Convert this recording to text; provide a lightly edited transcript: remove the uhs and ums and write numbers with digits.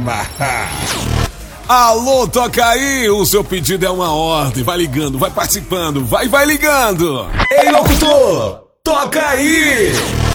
Alô, toca aí, o seu pedido é uma ordem. Vai ligando, vai participando, vai ligando. Ei, locutor, toca aí.